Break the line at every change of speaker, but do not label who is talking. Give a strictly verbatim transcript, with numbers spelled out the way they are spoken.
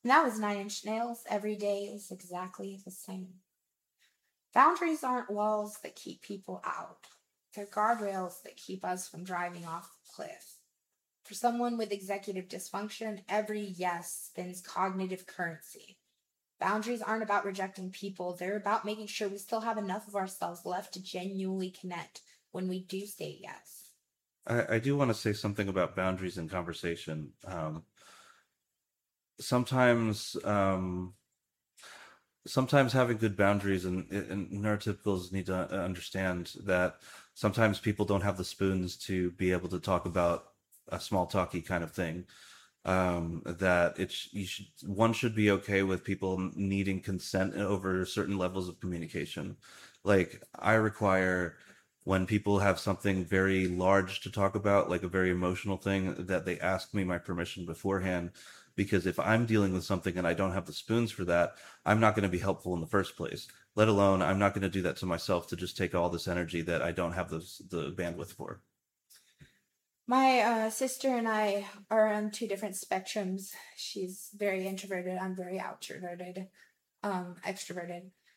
And that was Nine Inch Nails. Every day is exactly the same. Boundaries aren't walls that keep people out. They're guardrails that keep us from driving off the cliff. For someone with executive dysfunction, every yes spins cognitive currency. Boundaries aren't about rejecting people, they're about making sure we still have enough of ourselves left to genuinely connect when we do say yes.
I, I do want to say something about boundaries in conversation. Um, sometimes, um, sometimes having good boundaries and, and neurotypicals need to understand that sometimes people don't have the spoons to be able to talk about a small talky kind of thing. Um, that it's you should one should be okay with people needing consent over certain levels of communication. Like I require when people have something very large to talk about, like a very emotional thing, that they ask me my permission beforehand. Because if I'm dealing with something and I don't have the spoons for that, I'm not going to be helpful in the first place. Let alone, I'm not going to do that to myself to just take all this energy that I don't have the the bandwidth for.
My uh, sister and I are on two different spectrums. She's very introverted, I'm very outroverted, um, extroverted.